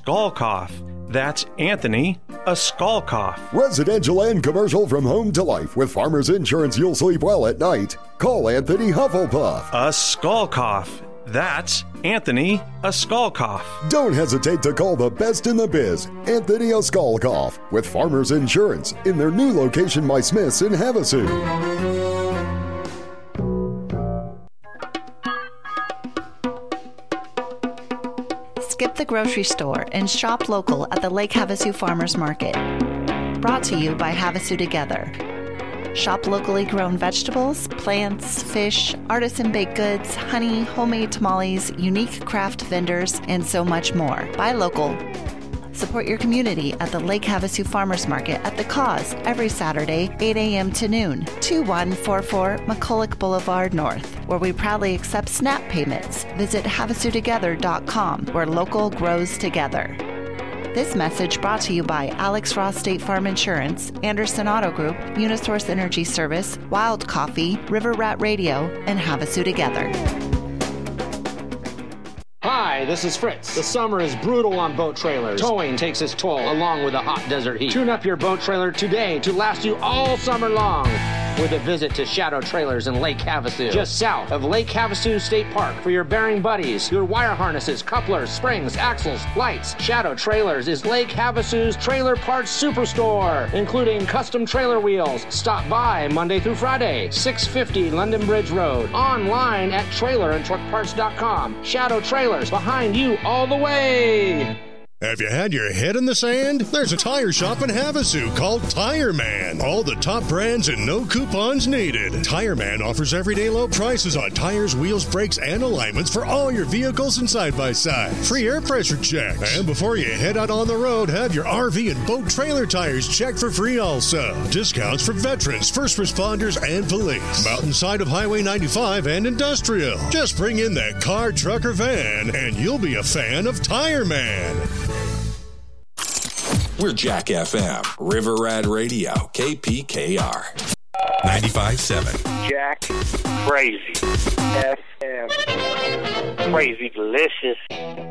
skull cough. That's Anthony, a skull cough. Residential and commercial from home to life. With Farmers Insurance, you'll sleep well at night. Call Anthony Hufflepuff. A skull cough. That's Anthony, a skull cough. Don't hesitate to call the best in the biz, Anthony a skull cough, with Farmers Insurance in their new location by Smith's in Havasu. Skip the grocery store and shop local at the Lake Havasu Farmers Market. Brought to you by Havasu Together. Shop locally grown vegetables, plants, fish, artisan baked goods, honey, homemade tamales, unique craft vendors, and so much more. Buy local. Support your community at the Lake Havasu Farmers Market at The Cause every Saturday, 8 a.m. to noon, 2144 McCulloch Boulevard North, where we proudly accept SNAP payments. Visit HavasuTogether.com, where local grows together. This message brought to you by Alex Ross State Farm Insurance, Anderson Auto Group, Unisource Energy Service, Wild Coffee, River Rat Radio, and Havasu Together. Hi, this is Fritz. The summer is brutal on boat trailers. Towing takes its toll along with the hot desert heat. Tune up your boat trailer today to last you all summer long with a visit to Shadow Trailers in Lake Havasu, just south of Lake Havasu State Park. For your bearing buddies, your wire harnesses, couplers, springs, axles, lights, Shadow Trailers is Lake Havasu's trailer parts superstore, including custom trailer wheels. Stop by Monday through Friday, 650 London Bridge Road. Online at trailerandtruckparts.com. Shadow Trailers, behind you all the way. Have you had your head in the sand? There's a tire shop in Havasu called Tire Man. All the top brands and no coupons needed. Tire Man offers everyday low prices on tires, wheels, brakes, and alignments for all your vehicles and side-by-sides. Free air pressure checks. And before you head out on the road, have your RV and boat trailer tires checked for free also. Discounts for veterans, first responders, and police. Mountainside of Highway 95 and Industrial. Just bring in that car, truck, or van, and you'll be a fan of Tire Man. We're Jack FM, River Rat Radio, KPKR. 95.7. Jack Crazy FM. Crazy delicious.